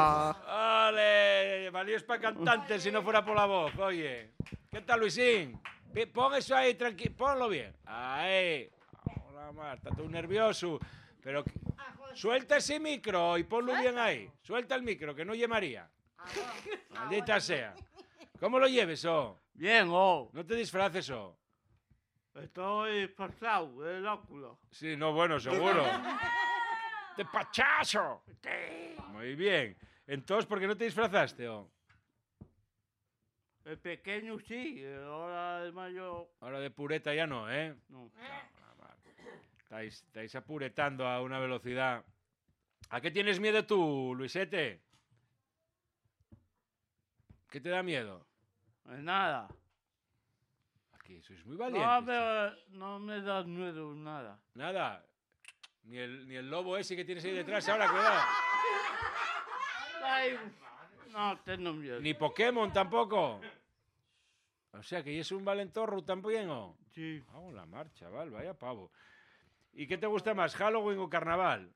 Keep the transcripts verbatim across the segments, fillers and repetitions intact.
Vale, valíos para cantantes si no fuera por la voz, oye. ¿Qué tal, Luisín? Pon eso ahí, tranquilo, ponlo bien. Ahí. Hola, Marta, tú nervioso. Pero suelta ese micro y ponlo bien ahí. Suelta el micro, que no oye María. Maldita sea. ¿Cómo lo lleves, oh? Bien, oh. No te disfraces, oh. Estoy disfrazado, el óculo. Sí, no, bueno, seguro. ¡De pachazo! Muy bien. Entonces, ¿por qué no te disfrazaste, oh? El pequeño sí, ahora el mayor... Ahora de pureta ya no, ¿eh? No. Estáis, estáis apuretando a una velocidad. ¿A qué tienes miedo tú, Luisete? ¿Qué te da miedo? Pues nada. Aquí sois muy valientes. No me, no me da miedo nada. Nada. Ni el, ni el lobo ese que tienes ahí detrás ahora, cuidado. Ay, no tengo miedo. Ni Pokémon tampoco. O sea, que es un valentorro también, ¿o? Sí. Vamos la marcha, chaval, vaya pavo. ¿Y qué te gusta más, Halloween o Carnaval?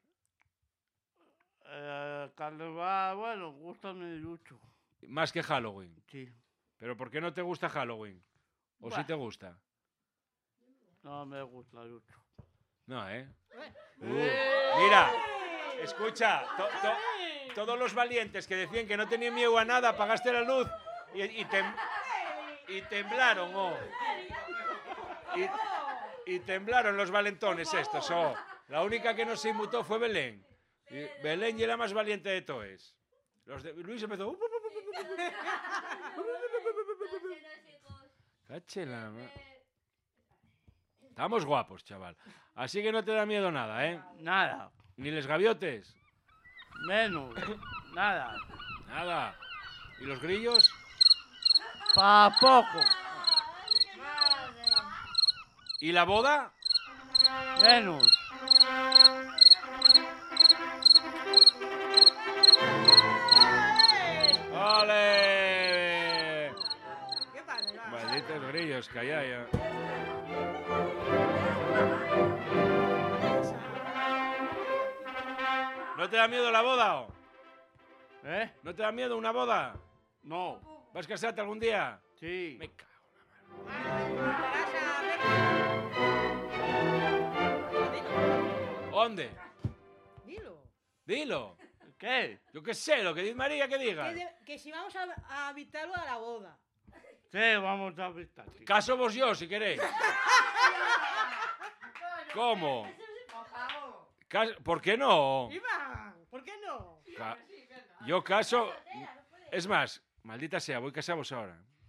Eh, carnaval, bueno, gustame mucho. Más que Halloween. Sí. ¿Pero por qué no te gusta Halloween? ¿O Bah. sí te gusta? No me gusta mucho. No, ¿eh? Uh, mira, escucha, to, to, todos los valientes que decían que no tenían miedo a nada, apagaste la luz y, y, tem, y temblaron, oh. Y, y temblaron los valentones estos, oh. La única que no se inmutó fue Belén. Y Belén y la más valiente de todos. Los de, Luis empezó... Cáchela, ma. Estamos guapos, chaval. Así que no te da miedo nada, ¿eh? Nada. Ni les gaviotes. Menos. Nada. Nada. ¿Y los grillos? Pa' poco. ¿Y la boda? Menos. ¡Ole! Malditos grillos, calla ya. ¿No te da miedo la boda, o? ¿Eh? ¿No te da miedo una boda? No. ¿Vas a casarte algún día? Sí. Me cago en la madre. ¿Dónde? Dilo. Dilo. ¿Qué? Yo qué sé, lo que dice María, que diga. Que, de, que si vamos a, a invitarlo a la boda. Sí, vamos a visitar. Caso vos yo, si queréis. ¿Cómo? Cas- ¿Por qué no? Iván, ¿por qué no? Ca- Yo caso... Es más, maldita sea, voy casados ahora.